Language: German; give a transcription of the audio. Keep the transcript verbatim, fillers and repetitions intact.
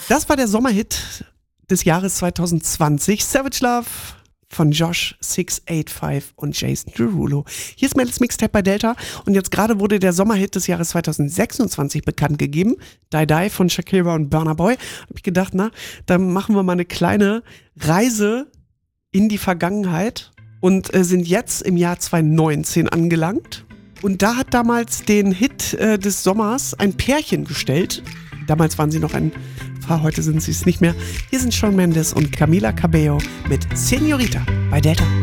Das war der Sommerhit des Jahres zwanzig zwanzig. Savage Love von Josh sechs acht fünf und Jason Derulo. Hier ist Mädels Mixtape bei Delta und jetzt gerade wurde der Sommerhit des Jahres zwanzig sechsundzwanzig bekannt gegeben. Die Die von Shakira und Burna Boy. Hab ich gedacht, na, dann machen wir mal eine kleine Reise in die Vergangenheit und äh, sind jetzt im Jahr zwanzig neunzehn angelangt. Und da hat damals den Hit äh, des Sommers ein Pärchen gestellt. Damals waren sie noch ein Paar, heute sind sie es nicht mehr. Hier sind Shawn Mendes und Camila Cabello mit Señorita bei Delta.